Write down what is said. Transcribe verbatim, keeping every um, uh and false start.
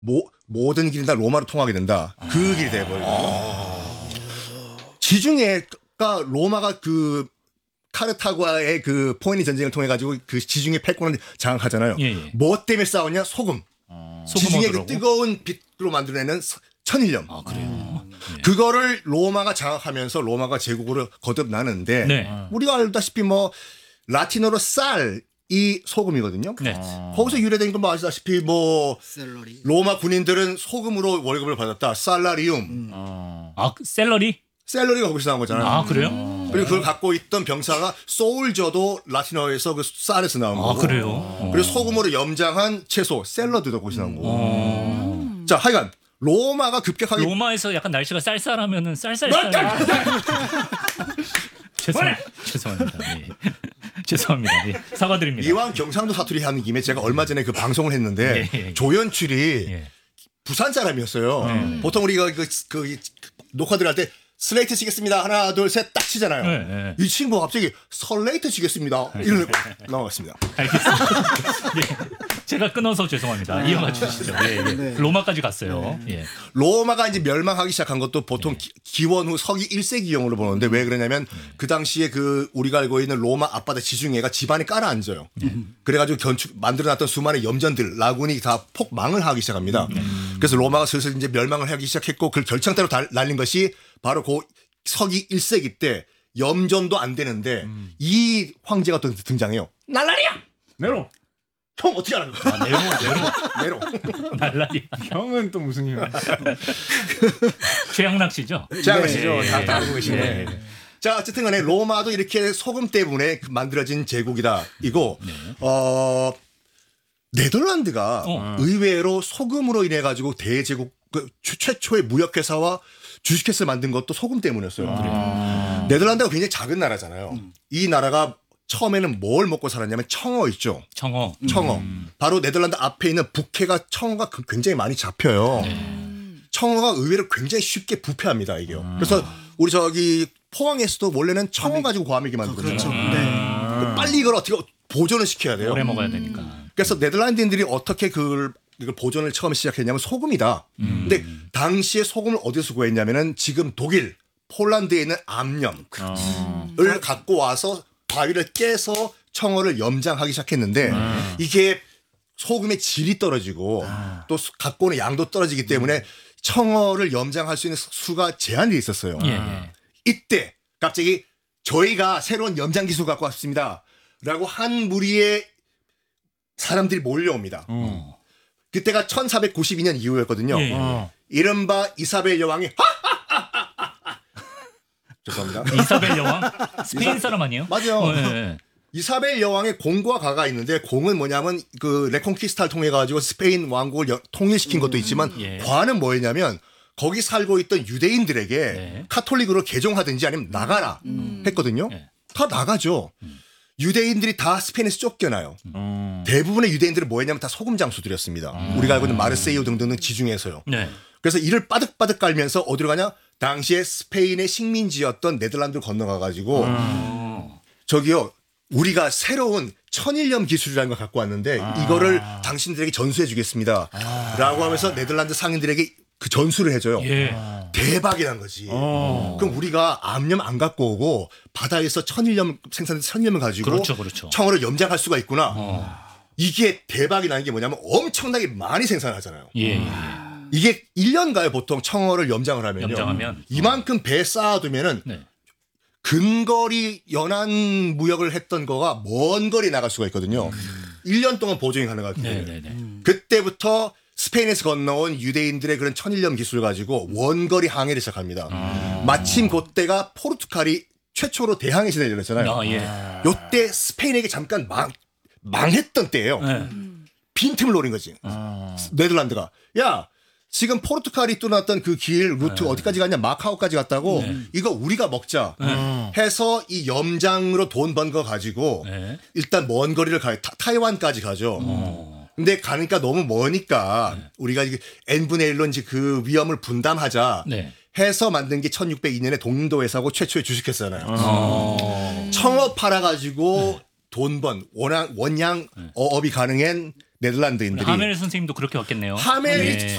모, 모든 길이 다 로마로 통하게 된다. 그 길이 돼버리거든요. 지중해가 로마가 그 카르타고와의 그 포에니 전쟁을 통해 가지고 그 지중해 패권을 장악하잖아요. 예, 예. 뭐 때문에 싸웠냐? 소금. 어, 지중해 그 소금어도라고? 뜨거운 빛으로 만들어내는 천일염. 아 그래요. 예. 그거를 로마가 장악하면서 로마가 제국으로 거듭나는데 네. 우리가 알다시피 뭐 라틴어로 쌀이 소금이거든요. 네. 거기서 유래된 건 뭐 아시다시피 뭐 셀러리. 로마 군인들은 소금으로 월급을 받았다. 살라리움. 아 그 샐러리? 샐러리가 거기서 나온 거잖아요. 아 그래요? 그리고 그걸 갖고 있던 병사가 소울저도 라틴어에서 그 쌀에서 나온 아 거고. 그래요? 그리고 소금으로 염장한 채소 샐러드도 거기서 나온 거고. 어. 자, 하여간 로마가 급격하게 로마에서 약간 날씨가 쌀쌀하면은 쌀쌀쌀. 죄송 죄송합니다. 예. 죄송합니다. 예. 사과드립니다. 이왕 경상도 사투리 하는 김에 제가 얼마 전에 그 방송을 했는데 예, 예. 조연출이 예. 부산 사람이었어요. 네. 보통 우리가 그, 그 녹화들 할 때 슬레이트 치겠습니다. 하나, 둘, 셋 딱 치잖아요. 네, 네. 이 친구가 갑자기 설레이트 치겠습니다. 이러고 나왔습니다. 알겠습니다. 예. 제가 끊어서 죄송합니다. 이어가 주시죠. 예, 예. 네. 로마까지 갔어요. 예. 로마가 이제 멸망하기 시작한 것도 보통 기, 기원 후 서기 일 세기경으로 보는데 왜 그러냐면 그 당시에 그 우리가 알고 있는 로마 앞바다 지중해가 집안에 깔아앉아요. 그래가지고 건축 만들어놨던 수많은 염전들 라군이 다 폭망을 하기 시작합니다. 그래서 로마가 슬슬 이제 멸망을 하기 시작했고 그 결창대로 달, 날린 것이 바로 그 서기 일 세기 때 염전도 안 되는데 이 황제가 또 등장해요. 날라리야. 네로. 형 어떻게 알아요? 아, 네로 네로 네로. 날라리. 형은 또 무슨 형? 최양락 씨죠? 장하시죠. 예, 다, 예. 다 알고 계시네. 예. 자, 어쨌든 간에 로마도 이렇게 소금 때문에 만들어진 제국이다. 이고, 어, 네덜란드가 어. 의외로 소금으로 인해 가지고 대제국, 그 최- 최초의 무역회사와 주식회사를 만든 것도 소금 때문이었어요. 네덜란드가 굉장히 작은 나라잖아요. 이 나라가 처음에는 뭘 먹고 살았냐면 청어 있죠. 청어. 청어. 바로 네덜란드 앞에 있는 북해가 청어가 그- 굉장히 많이 잡혀요. 청어가 의외로 굉장히 쉽게 부패합니다, 이게요. 그래서 우리 저기 포항에서도 원래는 청어 가지고 과메기 만들거든요. 그렇죠. 네. 빨리 이걸 어떻게 보존을 시켜야 돼요. 오래 먹어야 되니까. 그래서 네덜란드인들이 어떻게 그걸 이걸 보존을 처음 시작했냐면 소금이다. 근데 당시에 소금을 어디서 구했냐면은 지금 독일, 폴란드에 있는 암염을 갖고 와서 바위를 깨서 청어를 염장하기 시작했는데 이게 소금의 질이 떨어지고 또 수- 갖고 오는 양도 떨어지기 때문에 청어를 염장할 수 있는 수가 제한이 있었어요. 예, 예. 이때 갑자기 저희가 새로운 염장 기술 갖고 왔습니다. 라고 한 무리의 사람들이 몰려옵니다. 그때가 천사백구십이 년 이후였거든요. 예, 예. 어. 이른바 이사벨 여왕이 죄송합니다. 이사벨 여왕? 스페인 사람 아니에요? 맞아요. 어, 예, 예. 이사벨 여왕의 공과 가가 있는데 공은 뭐냐면 그 레콩키스타를 통해 가지고 스페인 왕국을 여- 통일시킨 것도 있지만 예. 과는 뭐였냐면 거기 살고 있던 유대인들에게 네. 카톨릭으로 개종하든지 아니면 나가라 했거든요. 네. 다 나가죠. 유대인들이 다 스페인에서 쫓겨나요. 음. 대부분의 유대인들은 뭐였냐면 다 소금 장수들이었습니다. 우리가 알고 있는 마르세유 등등 지중해에서요. 네. 그래서 이를 빠득빠득 깔면서 어디로 가냐? 당시에 스페인의 식민지였던 네덜란드를 건너가 가지고 저기요 우리가 새로운 천일염 기술이라는 걸 갖고 왔는데 이거를 당신들에게 전수해 주겠습니다. 라고 하면서 네덜란드 상인들에게 그 전수를 해줘요. 예. 대박이 난 거지. 어. 그럼 우리가 암염 안 갖고 오고 바다에서 천일염 생산된 천일염을 가지고 그렇죠, 그렇죠. 청어를 염장할 수가 있구나. 이게 대박이 나는 게 뭐냐면 엄청나게 많이 생산하잖아요. 예. 예. 이게 일 년 가요 보통 청어를 염장을 하면요. 염장하면? 이만큼 배 쌓아두면은 네. 근거리 연안 무역을 했던 거가 먼 거리 나갈 수가 있거든요. 일 년 동안 보존이 가능하거든요. 네, 네, 네. 그때부터 스페인에서 건너온 유대인들의 그런 천일염 기술을 가지고 원거리 항해를 시작합니다. 마침 그때가 포르투갈이 최초로 대항해 시대를 열었잖아요. 아, 예. 요때 스페인에게 잠깐 망, 망했던 때예요. 네. 빈틈을 노린 거지. 네덜란드가. 야, 지금 포르투갈이 뚫어놨던 그 길 루트 어디까지 갔냐? 마카오까지 갔다고. 이거 우리가 먹자. 해서 이 염장으로 돈 번 거 가지고 네. 일단 먼 거리를 가요. 타, 타이완까지 가죠. 근데 가니까 너무 머니까 우리가 이게 n분의 일로 이제 그 위험을 분담하자 네. 해서 만든 게 천육백이 년에 동인도 회사고 최초의 주식회사잖아요. 어. 청어 팔아가지고 돈 번 원양, 원양 어업이 가능한 네덜란드인들이 하멜 선생님도 그렇게 왔겠네요. 하멜이 네.